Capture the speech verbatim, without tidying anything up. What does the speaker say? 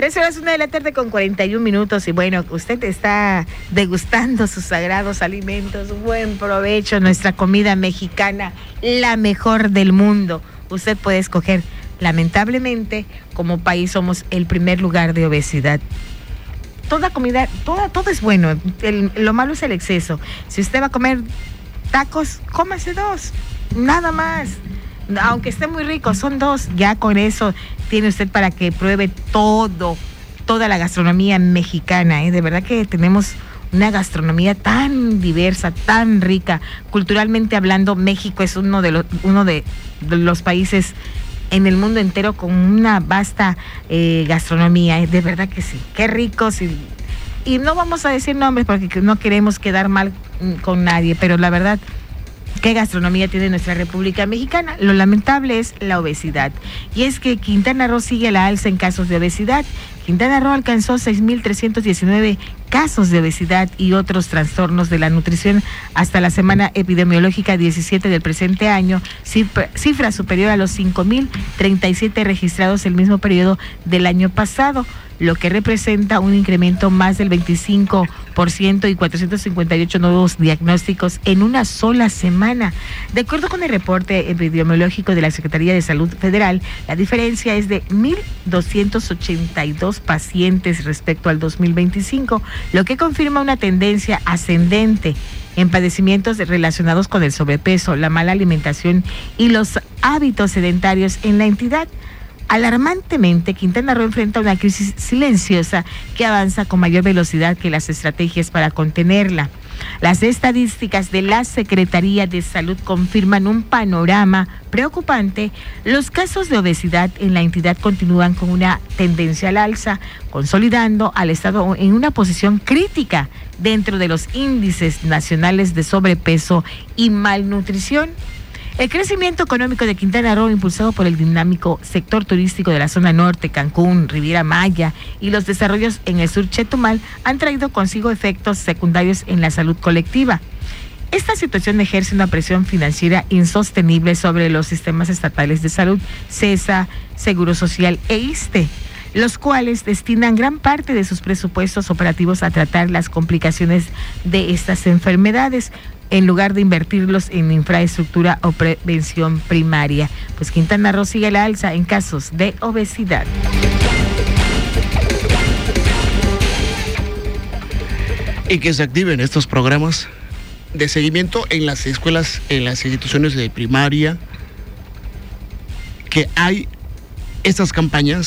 Tres horas, una de la tarde con cuarenta y un minutos. Y bueno, usted está degustando sus sagrados alimentos. Buen provecho, nuestra comida mexicana, la mejor del mundo. Usted puede escoger. Lamentablemente, como país somos el primer lugar de obesidad. Toda comida, toda, todo es bueno. El, lo malo es el exceso. Si usted va a comer tacos, cómase dos. Nada más. Aunque esté muy rico, son dos. Ya con eso tiene usted para que pruebe todo, toda la gastronomía mexicana, ¿eh? De verdad que tenemos una gastronomía tan diversa, tan rica. Culturalmente hablando, México es uno de los, uno de, de los países en el mundo entero con una vasta eh, gastronomía, ¿eh? De verdad que sí. Qué ricos. Y, y no vamos a decir nombres porque no queremos quedar mal con nadie, pero la verdad, ¿qué gastronomía tiene nuestra República Mexicana? Lo lamentable es la obesidad. Y es que Quintana Roo sigue a la alza en casos de obesidad. Quintana Roo alcanzó seis mil trescientos diecinueve casos de obesidad y otros trastornos de la nutrición hasta la semana epidemiológica diecisiete del presente año, cifra, cifra superior a los cinco mil treinta y siete registrados el mismo periodo del año pasado, lo que representa un incremento más del veinticinco por ciento y cuatrocientos cincuenta y ocho nuevos diagnósticos en una sola semana. De acuerdo con el reporte epidemiológico de la Secretaría de Salud Federal, la diferencia es de mil doscientos ochenta y dos pacientes respecto al dos mil veinticinco, lo que confirma una tendencia ascendente en padecimientos relacionados con el sobrepeso, la mala alimentación y los hábitos sedentarios en la entidad. Alarmantemente, Quintana Roo enfrenta una crisis silenciosa que avanza con mayor velocidad que las estrategias para contenerla. Las estadísticas de la Secretaría de Salud confirman un panorama preocupante. Los casos de obesidad en la entidad continúan con una tendencia al alza, consolidando al Estado en una posición crítica dentro de los índices nacionales de sobrepeso y malnutrición. El crecimiento económico de Quintana Roo, impulsado por el dinámico sector turístico de la zona norte, Cancún, Riviera Maya y los desarrollos en el sur Chetumal, han traído consigo efectos secundarios en la salud colectiva. Esta situación ejerce una presión financiera insostenible sobre los sistemas estatales de salud, CESA, Seguro Social e ISSSTE, los cuales destinan gran parte de sus presupuestos operativos a tratar las complicaciones de estas enfermedades, en lugar de invertirlos en infraestructura o prevención primaria. Pues Quintana Roo sigue la alza en casos de obesidad. Y que se activen estos programas de seguimiento en las escuelas, en las instituciones de primaria, que hay estas campañas